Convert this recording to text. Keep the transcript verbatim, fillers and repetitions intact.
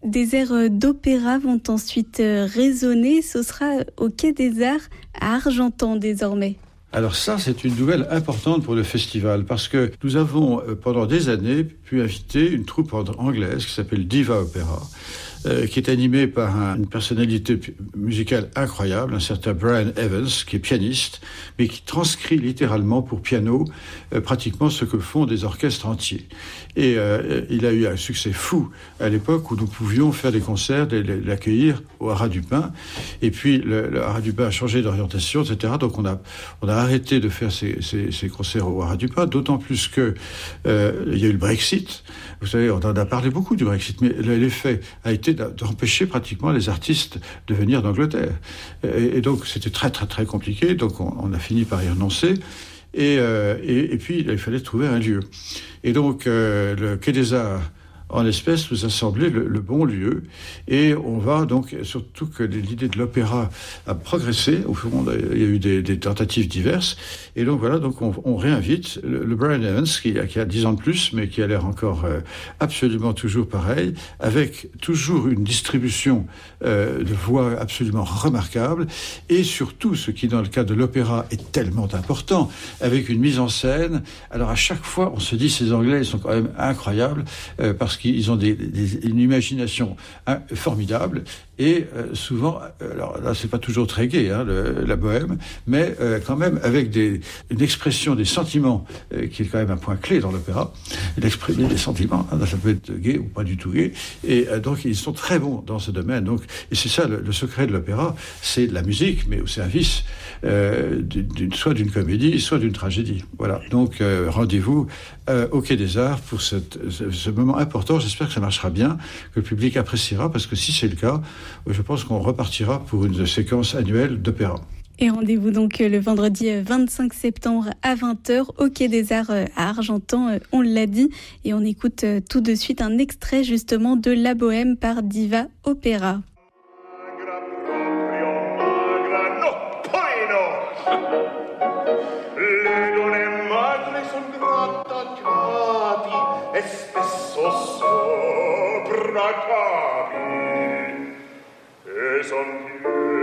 Des airs d'opéra vont ensuite résonner. Ce sera au Quai des Arts à Argentan désormais. Alors ça, c'est une nouvelle importante pour le festival parce que nous avons, pendant des années, pu inviter une troupe anglaise qui s'appelle Diva Opera, euh, qui est animée par un, une personnalité musicale incroyable, un certain Brian Evans, qui est pianiste, mais qui transcrit littéralement pour piano euh, pratiquement ce que font des orchestres entiers. Et euh, il a eu un succès fou à l'époque où nous pouvions faire des concerts, l'accueillir au Haras du Pin. Et puis le, le Haras du Pin a changé d'orientation, et cetera. Donc on a, on a arrêté de faire ces, ces, ces concerts au Haras du Pin, d'autant plus que euh, il y a eu le Brexit. Vous savez, on en a parlé beaucoup du Brexit, mais l'effet a été d'empêcher pratiquement les artistes de venir d'Angleterre. Et, et donc c'était très très très compliqué. Donc on, on a fini par y renoncer. Et, euh, et, et puis il fallait trouver un lieu. Et donc euh, le Quai des Arts, en l'espèce, nous a semblé le, le bon lieu. Et on va donc, surtout que l'idée de l'opéra a progressé. Au fond, il y a eu des, des tentatives diverses. Et donc voilà, donc on, on réinvite le, le Brian Evans, qui a, qui a dix ans de plus, mais qui a l'air encore euh, absolument toujours pareil, avec toujours une distribution euh, de voix absolument remarquable. Et surtout, ce qui, dans le cas de l'opéra, est tellement important, avec une mise en scène. Alors à chaque fois, on se dit, ces Anglais, ils sont quand même incroyables, euh, parce qu'ils ont des, des, une imagination hein, formidable et euh, souvent, alors là c'est pas toujours très gai hein, le, la bohème, mais euh, quand même avec des, une expression des sentiments euh, qui est quand même un point clé dans l'opéra, d'exprimer des sentiments, hein, ça peut être gai ou pas du tout gai, et euh, donc ils sont très bons dans ce domaine. Donc, et c'est ça le, le secret de l'opéra, c'est de la musique, mais au service euh, d'une, soit d'une comédie, soit d'une tragédie. Voilà. Donc euh, rendez-vous euh, au Quai des Arts pour cette, ce, ce moment important. J'espère que ça marchera bien, que le public appréciera, parce que si c'est le cas, je pense qu'on repartira pour une séquence annuelle d'opéra. Et rendez-vous donc le vendredi vingt-cinq septembre à vingt heures au Quai des Arts à Argentan, on l'a dit. Et on écoute tout de suite un extrait justement de La Bohème par Diva Opera. E son più